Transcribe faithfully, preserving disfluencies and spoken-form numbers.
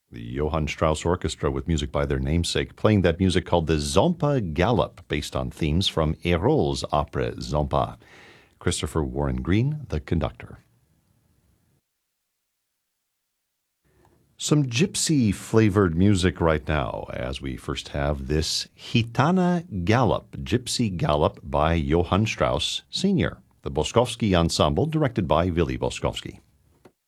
The Johann Strauss Orchestra with music by their namesake, playing that music called the Zampa Galop, based on themes from Hérold's opera Zampa. Christopher Warren Green, the conductor. Some gypsy-flavored music right now, as we first have this Gitana Galop, Gypsy Galop by Johann Strauss Senior, the Boskovsky Ensemble, directed by Willy Boskovsky.